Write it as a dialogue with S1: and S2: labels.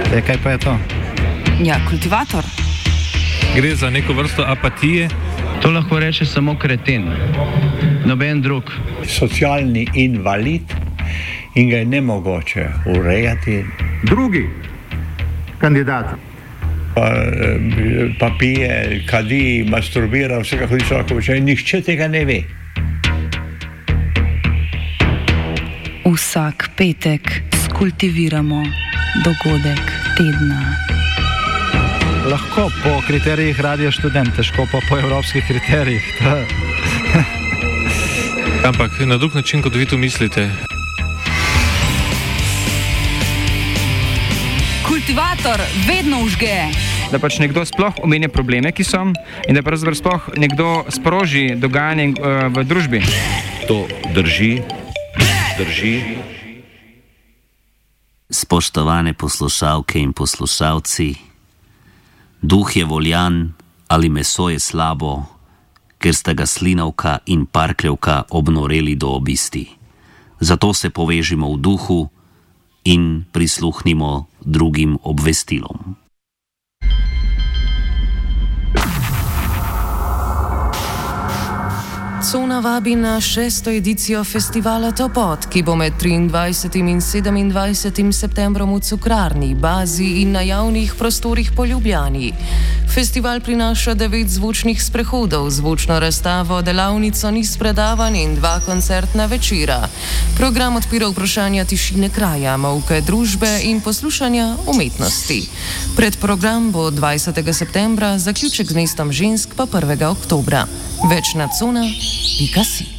S1: Kaj pa je to?
S2: Ja, kultivator.
S3: Gre za neko vrsto apatije.
S4: To lahko reče samo kreten, noben drug.
S5: Socialni invalid in ga je nemogoče urejati.
S6: Drugi kandidat.
S5: Pa pije, kadi, masturbira, vse kako človek počne in nihče tega ne ve.
S2: Vsak petek skultiviramo dogodek tedna.
S1: Lahko po kriterijih Radio Študent, težko pa po evropskih kriterijih.
S3: Ampak na drug način, kot vi to mislite.
S2: Kultivator vedno užge.
S7: Da pač nekdo sploh omenja probleme, ki so, in da pravzaprav sploh nekdo sproži dogajanje v družbi.
S8: To drži.
S9: Spoštovane poslušalke in poslušalci, duh je voljan ali meso je slabo, ker sta ga slinavka in parkljevka obnoreli do obisti. Zato se povežimo v duhu in prisluhnimo drugim obvestilom.
S10: Cona vabi na 6. edicijo festivala Topot, ki bo med 23. in 27. septembrom v Cukrarni, Bazi in na javnih prostorih po Ljubljani. Festival prinaša 9 zvočnih sprehodov, zvočno razstavo, delavnico, niz predavanj in 2 koncertna večera. Program odpira vprašanja tišine kraja, molke družbe in poslušanja umetnosti. Predprogram bo 20. septembra, zaključek z mestom žensk pa 1. oktobra. Več na cona.si.